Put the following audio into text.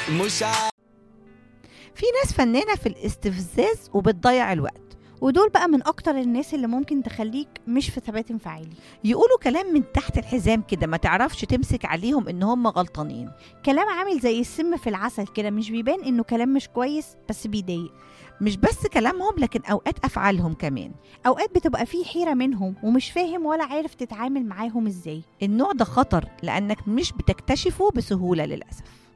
مش في ناس فنانة في الاستفزاز وبتضيع الوقت. ودول بقى من اكتر الناس اللي ممكن تخليك مش في ثبات انفعالي. يقولوا كلام من تحت الحزام كده، ما تعرفش تمسك عليهم ان هم غلطانين. كلام عامل زي السم في العسل كده، مش بيبان انه كلام مش كويس بس بيضايق. مش بس كلامهم، لكن اوقات افعالهم كمان. اوقات بتبقى فيه حيرة منهم ومش فاهم ولا عارف تتعامل معاهم ازاي. النوع ده خطر، لانك مش بتكتشفه بسهولة للأسف.